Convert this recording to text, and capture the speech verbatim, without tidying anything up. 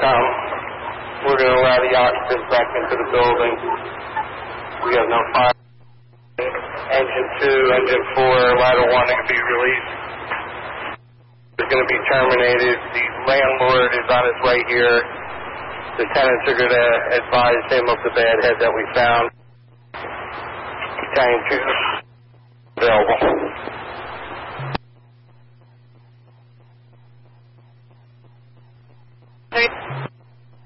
Um, we're going to allow the occupants back into the building. We have no fire. Engine two, engine four, ladder one can be released. It's going to be terminated. The landlord is on his way here. The tenants are going to advise him of the bad head that we found. Tank two available.